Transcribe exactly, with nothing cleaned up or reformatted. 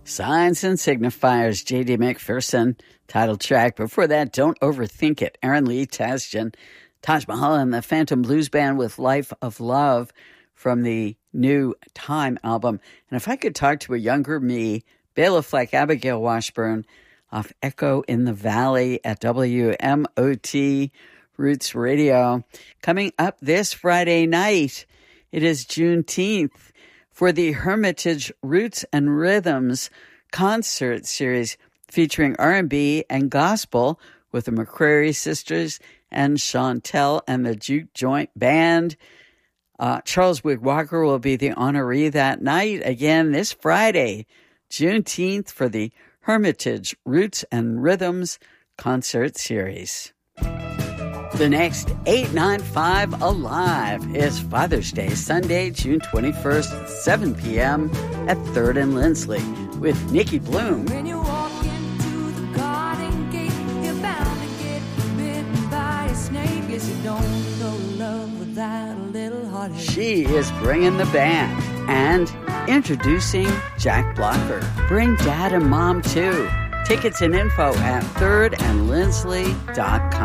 Signs and Signifiers, J D McPherson, title track. Before that, Don't Overthink It, Aaron Lee Tasjan, Taj Mahal and the Phantom Blues Band with Life of Love from the new Time album. And if I could talk to a younger me, Bailiff like Abigail Washburn off Echo in the Valley at W M O T Roots Radio. Coming up this Friday night, it is Juneteenth for the Hermitage Roots and Rhythms concert series featuring R and B and gospel with the McCrary Sisters and Chantel and the Juke Joint Band. Uh, Charles Wigwalker will be the honoree that night. Again, this Friday, Juneteenth, for the Hermitage Roots and Rhythms concert series. The next eight ninety-five Alive is Father's Day, Sunday, June twenty-first, seven p.m. at third and Lindsley with Nikki Bloom. When you walk into the garden gate, you're bound to get bitten by a snake. Yes, you don't know love without a little heartache. She is bringing the band and introducing Jack Blocker. Bring dad and mom too. Tickets and info at third and lindsley dot com.